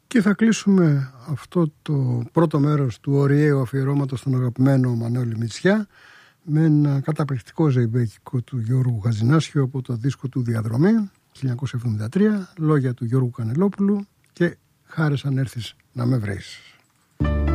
Και θα κλείσουμε αυτό το πρώτο μέρος του ωριαίου αφιερώματος στον αγαπημένο Μανώλη Μητσιά με ένα καταπληκτικό ζεϊμπέκικο του Γιώργου Χατζηνάσιου από το δίσκο του Διαδρομή 1973, λόγια του Γιώργου Κανελόπουλου και «Χάρες αν έρθεις να με βρεις».